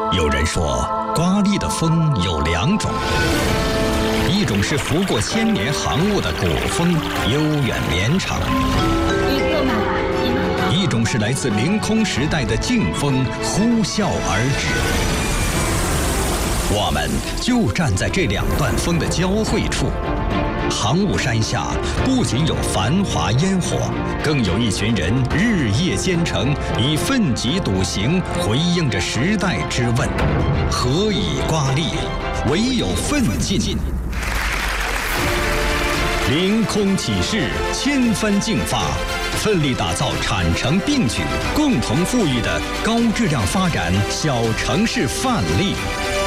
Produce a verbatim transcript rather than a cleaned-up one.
有人说，刮力的风有两种，一种是拂过千年航雾的古风，悠远绵长；一种是来自凌空时代的劲风，呼啸而至。我们就站在这两段风的交汇处。航雾山下不仅有繁华烟火，更有一群人日夜兼程，以奋楫笃行回应着时代之问：何以刮砺？唯有奋进。凌空起势，千帆竞发，奋力打造产城并举、共同富裕的高质量发展小城市范例。